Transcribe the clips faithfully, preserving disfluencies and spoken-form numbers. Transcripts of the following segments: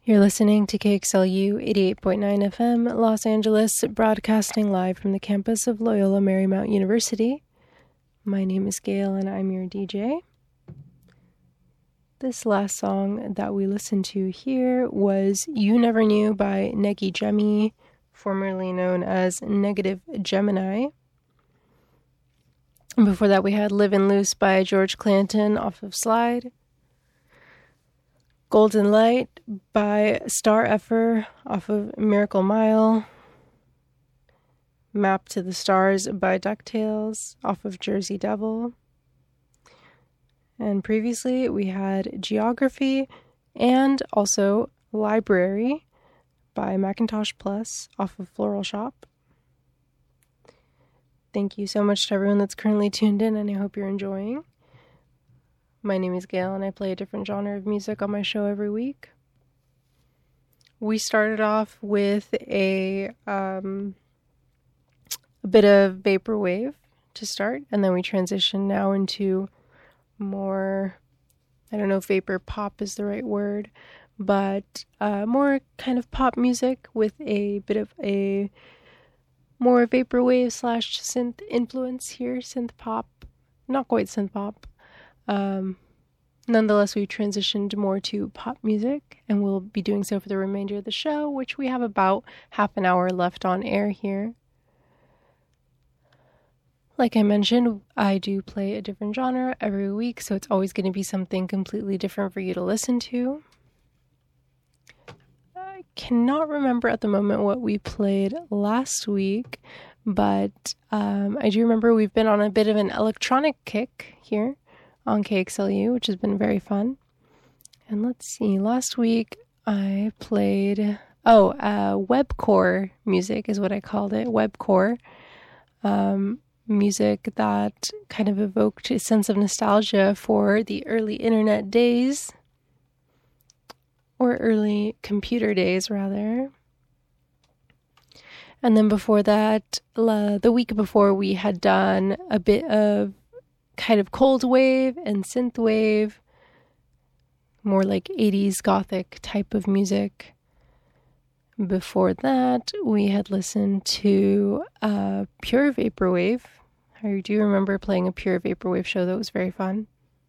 You're listening to K X L U eighty-eight point nine F M, Los Angeles, broadcasting live from the campus of Loyola Marymount University. My name is Gail and I'm your D J. This last song that we listened to here was You Never Knew by Negi Gemi, formerly known as Negative Gemini. And before that we had Livin' Loose by George Clanton off of Slide. Golden Light by Star Effer off of Miracle Mile. Map to the Stars by DuckTales off of Jersey Devil. And previously we had Geography and also Library by Macintosh Plus off of Floral Shop. Thank you so much to everyone that's currently tuned in, and I hope you're enjoying. My name is Gail, and I play a different genre of music on my show every week. We started off with a, um, a bit of vaporwave to start, and then we transitioned now into more, I don't know if vapor pop is the right word, but uh, more kind of pop music with a bit of a more vaporwave slash synth influence here, synth pop, not quite synth pop. Um, nonetheless, we transitioned more to pop music, and we'll be doing so for the remainder of the show, which we have about half an hour left on air here. Like I mentioned, I do play a different genre every week, so it's always going to be something completely different for you to listen to. I cannot remember at the moment what we played last week, but um, I do remember we've been on a bit of an electronic kick here on K X L U, which has been very fun. And let's see, last week I played, oh, uh, webcore music is what I called it, webcore. Um, music that kind of evoked a sense of nostalgia for the early internet days, or early computer days, rather. And then before that, la, the week before, we had done a bit of kind of cold wave and synth wave, more like eighties gothic type of music. Before that, we had listened to uh, pure vaporwave. I do remember playing a pure vaporwave show that was very fun.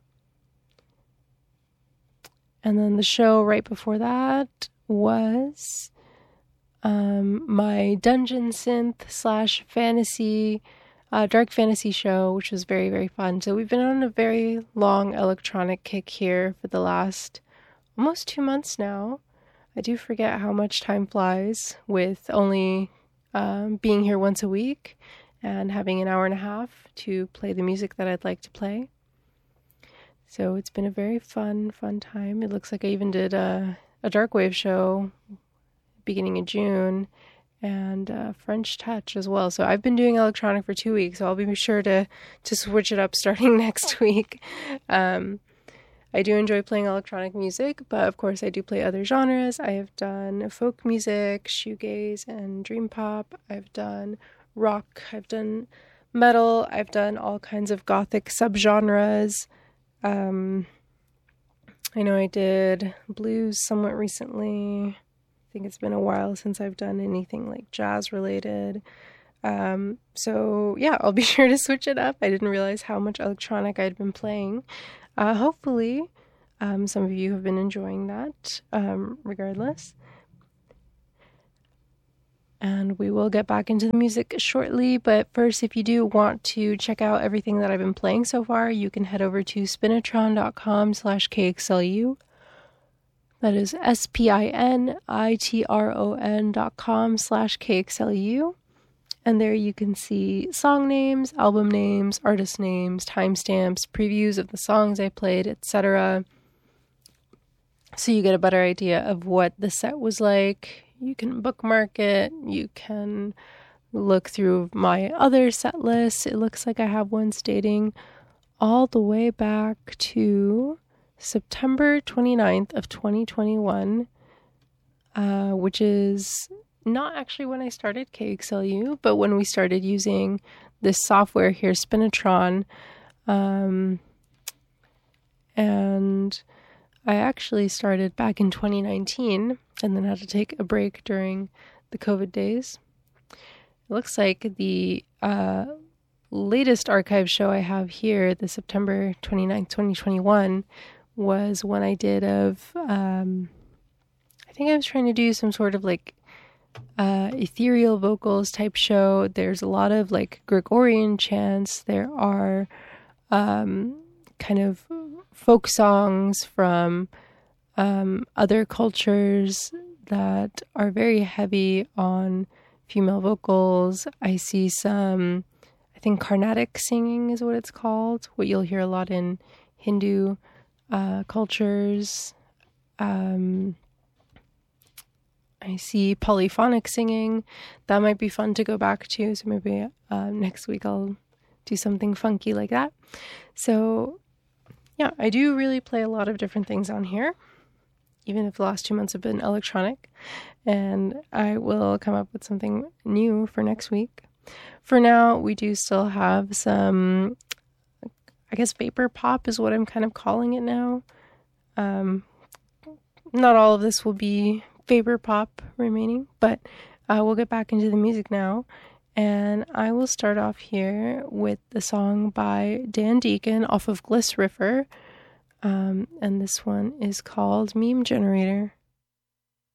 And then the show right before that was um, my dungeon synth slash fantasy Uh, dark fantasy show, which was very, very fun. So we've been on a very long electronic kick here for the last almost two months now. I do forget how much time flies with only um, being here once a week and having an hour and a half to play the music that I'd like to play. So it's been a very fun, fun time. It looks like I even did a, a dark wave show beginning of June, and uh, French Touch as well. So I've been doing electronic for two weeks, so I'll be sure to, to switch it up starting next week. Um, I do enjoy playing electronic music, but of course I do play other genres. I have done folk music, shoegaze, and dream pop. I've done rock. I've done metal. I've done all kinds of gothic subgenres. Um, I know I did blues somewhat recently. I think it's been a while since I've done anything like jazz related. Um, so yeah, I'll be sure to switch it up. I didn't realize how much electronic I'd been playing. Uh, hopefully, um, some of you have been enjoying that, um, regardless. And we will get back into the music shortly. But first, if you do want to check out everything that I've been playing so far, you can head over to spinitron.com slash KXLU. That is S-P-I-N-I-T-R-O-N dot com slash K-X-L-U. And there you can see song names, album names, artist names, timestamps, previews of the songs I played, et cetera. So you get a better idea of what the set was like. You can bookmark it. You can look through my other set lists. It looks like I have one dating all the way back to September twenty-ninth of twenty twenty-one, uh, which is not actually when I started K X L U, but when we started using this software here, Spinitron. Um, and I actually started back in twenty nineteen and then had to take a break during the COVID days. It looks like the uh, latest archive show I have here, the September twenty-ninth, twenty twenty-one, was one I did of, um, I think I was trying to do some sort of like uh, ethereal vocals type show. There's a lot of like Gregorian chants. There are um, kind of folk songs from um, other cultures that are very heavy on female vocals. I see some, I think Carnatic singing is what it's called, what you'll hear a lot in Hindu uh, cultures. Um, I see polyphonic singing. That might be fun to go back to. So maybe uh, next week I'll do something funky like that. So yeah, I do really play a lot of different things on here, even if the last two months have been electronic. And I will come up with something new for next week. For now, we do still have some, I guess vapor pop is what I'm kind of calling it now. Um, not all of this will be vapor pop remaining, but uh, we'll get back into the music now. And I will start off here with the song by Dan Deacon off of Gliss River. Um, and this one is called Meme Generator.